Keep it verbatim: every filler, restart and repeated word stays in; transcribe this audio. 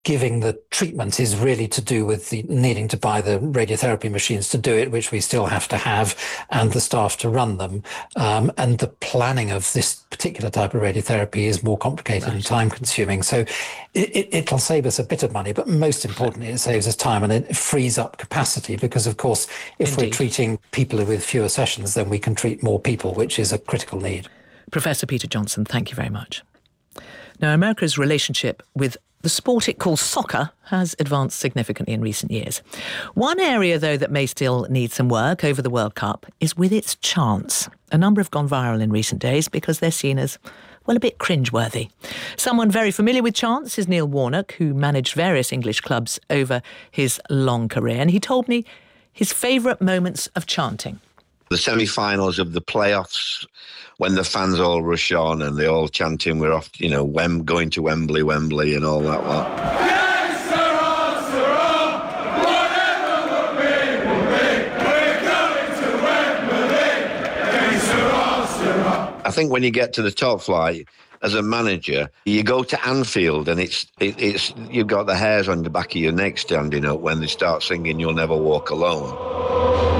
giving the treatment is really to do with the needing to buy the radiotherapy machines to do it, which we still have to have, and the staff to run them. Um, and the planning of this particular type of radiotherapy is more complicated right. and time consuming. So it, it, it'll save us a bit of money, but most importantly, it saves us time and it frees up capacity because, of course, if Indeed. we're treating people with fewer sessions, then we can treat more people, which is a critical need. Professor Peter Johnson, thank you very much. Now, America's relationship with the sport it calls soccer has advanced significantly in recent years. One area, though, that may still need some work over the World Cup is with its chants. A number have gone viral in recent days because they're seen as, well, a bit cringeworthy. Someone very familiar with chants is Neil Warnock, who managed various English clubs over his long career. And he told me his favourite moments of chanting. The semi-finals of the playoffs, when the fans all rush on and they all chanting, we're off, you know, Wem- going to Wembley, Wembley and all that lot. Yes, sirrah, sirrah, whatever will be, will be, we're going to Wembley. Yes, sirrah, sirrah. I think when you get to the top flight, as a manager, you go to Anfield and it's it, it's you've got the hairs on the back of your neck standing up when they start singing "You'll Never Walk Alone."